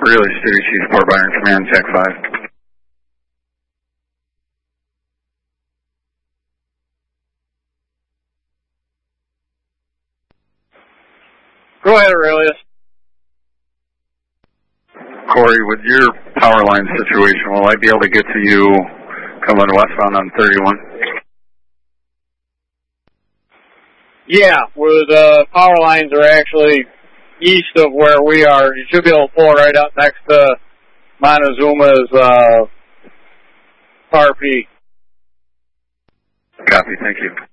Aurelius, City Chief, Port Byron Command, Tech 5. Go ahead, Aurelius. Corey, with your power line situation, will I be able to get to you coming westbound on 31? Yeah, where the power lines are actually east of where we are. You should be able to pull right up next to Montezuma's RP. Copy, thank you.